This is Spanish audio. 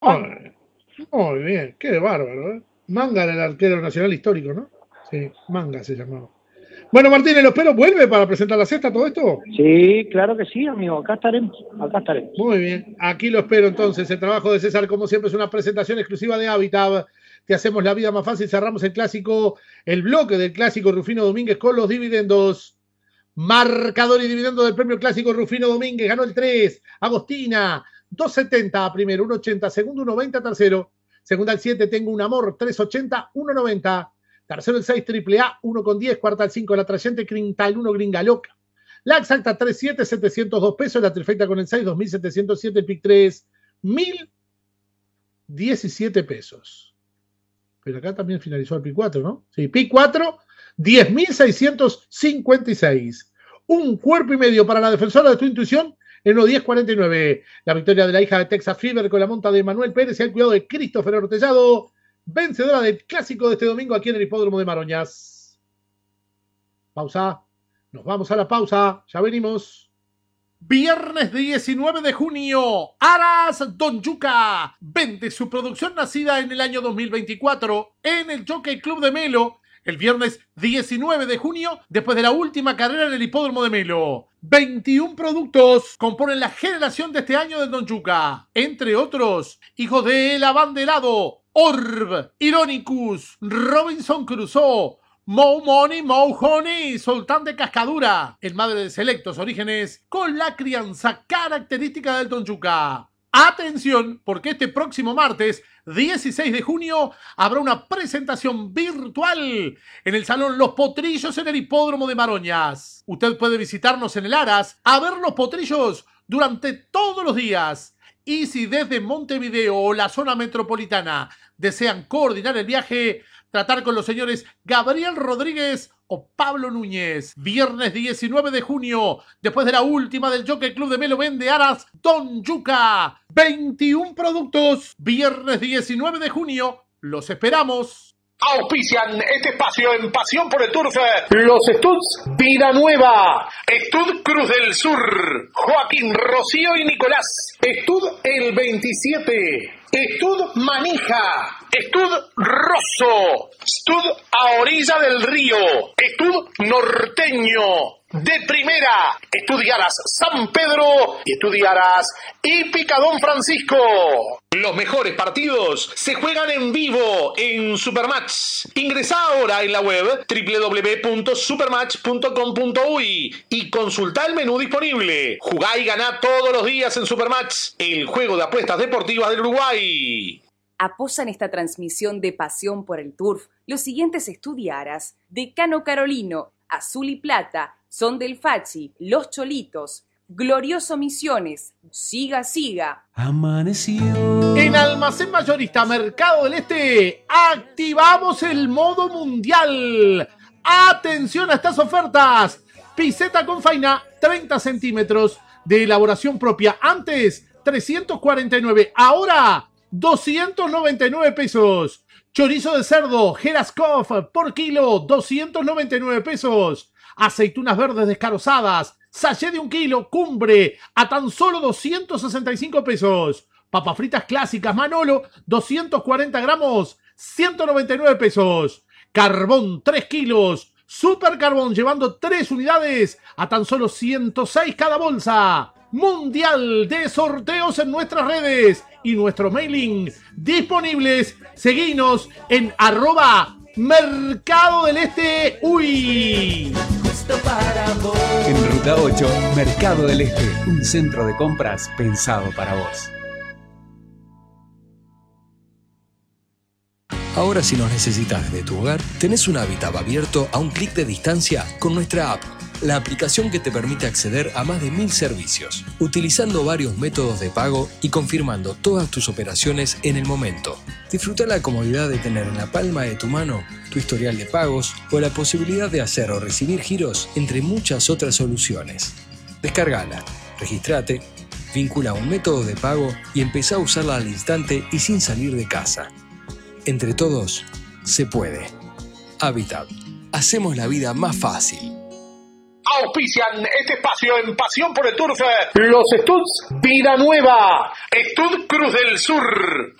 Muy, muy bien, qué bárbaro, ¿eh? Manga era el arquero nacional histórico, ¿no? Sí, Manga se llamaba. Bueno, Martínez, lo espero. ¿Vuelve para presentar la cesta, todo esto? Sí, claro que sí, amigo. Acá estaremos. Acá estaremos. Muy bien, aquí lo espero entonces. El trabajo de César, como siempre, es una presentación exclusiva de Habitat. Te hacemos la vida más fácil. Cerramos el clásico, el bloque del clásico Rufino Domínguez con los dividendos. Marcador y dividendo del premio clásico Rufino Domínguez. Ganó el 3. Agostina, 2.70 primero, 1.80. Segundo, 1.90 tercero. Segunda, el 7. Tengo un amor, 3.80, 1.90. Tercero, el 6. Triple A, 1.10. Cuarta, el 5. La trayente, Quinta, el 1. Gringa Loca. La exacta 3.7, 702 pesos. La trifecta con el 6, 2.707. El pic 3, 1.017 pesos. Pero acá también finalizó el pic 4, ¿no? Sí, pic 4, 10.656. Un cuerpo y medio para la defensora de tu intuición en 1.10.49. La victoria de la hija de Texas Fever con la monta de Manuel Pérez y el cuidado de Christopher Ortellado. Vencedora del clásico de este domingo aquí en el hipódromo de Maroñas. Pausa. Nos vamos a la pausa. Ya venimos. Viernes 19 de junio, Aras Don Yuca vende su producción nacida en el año 2024 en el Jockey Club de Melo. El viernes 19 de junio, después de la última carrera en el hipódromo de Melo. 21 productos componen la generación de este año del Don Yuca. Entre otros, hijos de El Abanderado, Orb, Ironicus, Robinson Crusoe, Mo Money, Mo Honey, Sultán de Cascadura, el madre de selectos orígenes, con la crianza característica del Don Yuca. Atención, porque este próximo martes, 16 de junio, habrá una presentación virtual en el Salón Los Potrillos en el Hipódromo de Maroñas. Usted puede visitarnos en el Aras a ver los potrillos durante todos los días. Y si desde Montevideo o la zona metropolitana desean coordinar el viaje, tratar con los señores Gabriel Rodríguez o Pablo Núñez. Viernes 19 de junio, después de la última del Jockey Club de Melo, vende Aras Don Yuca. 21 productos. Viernes 19 de junio, los esperamos. Auspician este espacio en Pasión por el Turf. Los Studs Vida Nueva, Stud Cruz del Sur, Joaquín, Rocío y Nicolás, Stud El 27, Stud Manija, Stud Rosso, Stud A Orilla del Río, Stud Norteño, de primera, Estudiarás San Pedro y Estudiarás Hípica Don Francisco. Los mejores partidos se juegan en vivo en Supermatch. Ingresá ahora en la web www.supermatch.com.uy y consultá el menú disponible. Jugá y ganá todos los días en Supermatch, el juego de apuestas deportivas del Uruguay. Apoyan esta transmisión de Pasión por el Turf los siguientes Estudiaras: Decano Carolino, Azul y Plata, Son del Fachi, Los Cholitos, Glorioso Misiones, Siga Siga. Amaneció. En Almacén Mayorista Mercado del Este activamos el modo mundial. Atención a estas ofertas. Piseta con faina, 30 centímetros de elaboración propia. Antes, 349. Ahora, 299 pesos. Chorizo de cerdo, Geraskov, por kilo, 299 pesos. Aceitunas verdes descarozadas, sachet de 1 kilo, Cumbre, a tan solo 265 pesos. Papas fritas clásicas, Manolo, 240 gramos, 199 pesos. Carbón, 3 kilos, Super Carbón, llevando 3 unidades, a tan solo 106 cada bolsa. Mundial de sorteos en nuestras redes y nuestro mailing disponibles. Seguinos en @Mercado del Este. ¡Uy! En Ruta 8, Mercado del Este, un centro de compras pensado para vos. Ahora, si nos necesitas desde tu hogar, tenés un Habitat abierto a un clic de distancia con nuestra app, la aplicación que te permite acceder a más de 1000 servicios, utilizando varios métodos de pago y confirmando todas tus operaciones en el momento. Disfruta la comodidad de tener en la palma de tu mano tu historial de pagos o la posibilidad de hacer o recibir giros, entre muchas otras soluciones. Descárgala, registrate, vincula un método de pago y empezá a usarla al instante y sin salir de casa. Entre todos, se puede. Habitat. Hacemos la vida más fácil. auspician este espacio en Pasión por el Turf. Los Studs Vida Nueva, Stud Cruz del Sur,